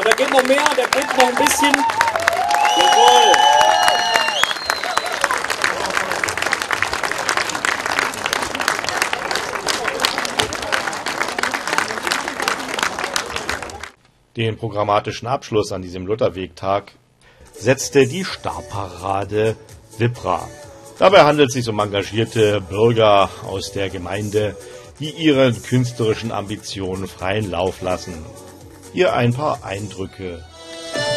da geht noch mehr, da geht noch ein bisschen. Jawohl. Den programmatischen Abschluss an diesem Lutherwegtag setzte die Stabparade Wipra. Dabei handelt es sich um engagierte Bürger aus der Gemeinde, die ihren künstlerischen Ambitionen freien Lauf lassen. Hier ein paar Eindrücke